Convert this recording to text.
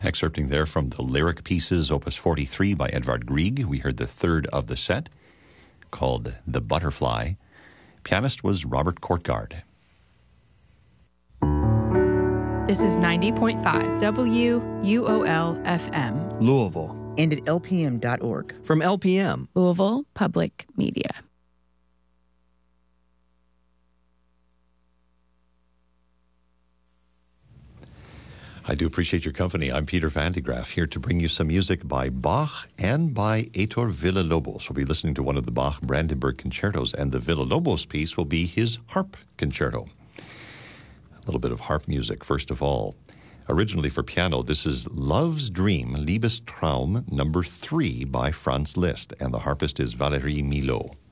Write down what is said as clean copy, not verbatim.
Excerpting there from the Lyric Pieces, Opus 43 by Edvard Grieg. We heard the third of the set, called The Butterfly. Pianist was Robert Courtgard. This is 90.5 WUOL-FM. Louisville. And at lpm.org. From LPM. Louisville Public Media. I do appreciate your company. I'm Peter Van de Graaff, here to bring you some music by Bach and by Heitor Villa-Lobos. We'll be listening to one of the Bach Brandenburg concertos, and the Villa-Lobos piece will be his harp concerto. A little bit of harp music, first of all. Originally for piano, this is Love's Dream, Liebestraum, number 3 by Franz Liszt, and the harpist is Valérie Milhaud.